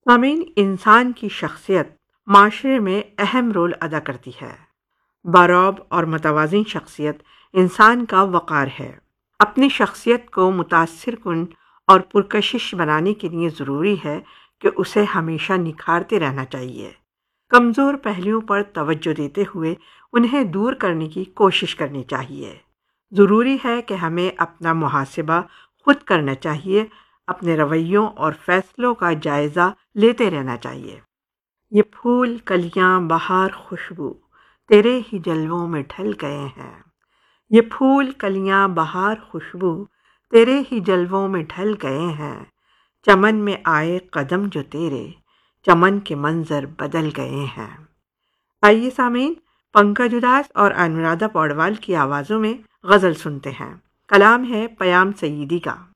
सामीन, इंसान की शख्सियत माशरे में अहम रोल अदा करती है। बारौब और मतवाज़िन शख्सियत इंसान का वक़ार है। अपनी शख्सियत को मुतासिर कुन और पुरकशिश बनाने के लिए ज़रूरी है कि उसे हमेशा निखारते रहना चाहिए। कमज़ोर पहलुओं पर तवज्जो देते हुए उन्हें दूर करने की कोशिश करनी चाहिए। ज़रूरी है कि हमें अपना मुहासिबा खुद करना चाहिए, अपने रवैयों और फैसलों का जायज़ा लेते रहना चाहिए। ये फूल कलियां बहार खुशबू तेरे ही जलवों में ढल गए हैं। ये फूल कलियां बहार खुशबू तेरे ही जलवों में ढल गए हैं। चमन में आए कदम जो तेरे, चमन के मंजर बदल गए हैं। आइए सामीन, पंकज उदास और अनुराधा पौडवाल की आवाज़ों में गज़ल सुनते हैं। कलाम है पयाम सईदी का।